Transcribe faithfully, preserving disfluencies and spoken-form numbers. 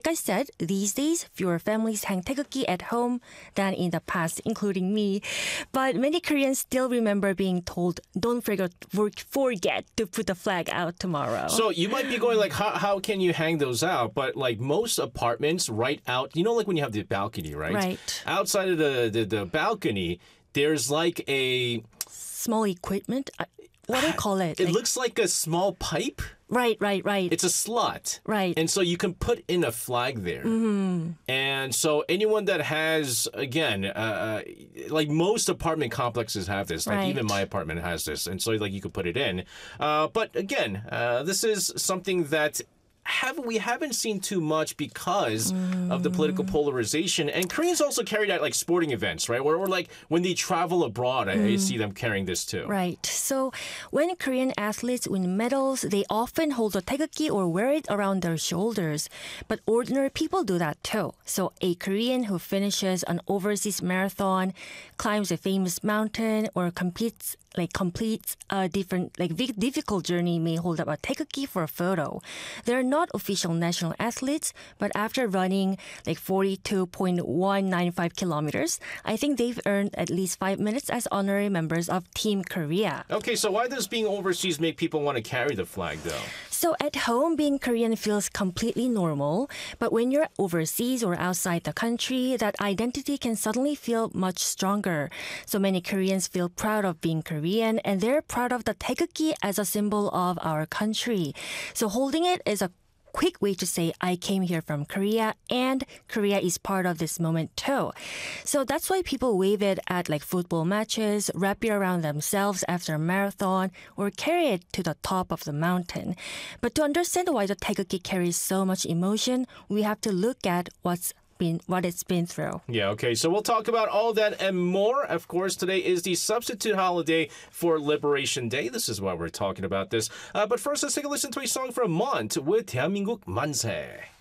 I said, these days, fewer families hang taegeuk at home than in the past, including me. But many Koreans still remember being told, don't forget, forget to put the flag out tomorrow. So you might be going like, how, how can you hang those out? But like most apartments right out, you know, like when you have the balcony, right? Right. Outside of the, the, the balcony, there's like a... Small equipment? What do you call it? It like, looks like a small pipe. Right, right, right. It's a slot. Right. And so you can put in a flag there. Mm-hmm. And so anyone that has, again, uh, like most apartment complexes have this. Like right. even my apartment has this. And so like you could put it in. Uh, but again, uh, this is something that have we haven't seen too much because mm. of the political polarization. And Koreans also carry that like sporting events, right? Where, or like when they travel abroad, I, mm. I see them carrying this too. Right. So when Korean athletes win medals, they often hold a taegeuk or wear it around their shoulders. But ordinary people do that too. So a Korean who finishes an overseas marathon, climbs a famous mountain, or competes like completes a different like difficult journey may hold up a taegeuk for a photo. They're not official national athletes, but after running like forty-two point one nine five kilometers, I think they've earned at least five minutes as honorary members of Team Korea. Okay, so why does being overseas make people want to carry the flag though? So at home, being Korean feels completely normal. But when you're overseas or outside the country, that identity can suddenly feel much stronger. So many Koreans feel proud of being Korean, and they're proud of the taegeuk as a symbol of our country. So holding it is a quick way to say I came here from Korea and Korea is part of this moment too. So that's why people wave it at like football matches, wrap it around themselves after a marathon, or carry it to the top of the mountain. But to understand why the taegeuk carries so much emotion, we have to look at what's been what it's been through. Yeah, okay. So we'll talk about all that and more. Of course, today is the substitute holiday for Liberation Day. This is why we're talking about this. Uh, but first, let's take a listen to a song from Mont with 대한민국 만세.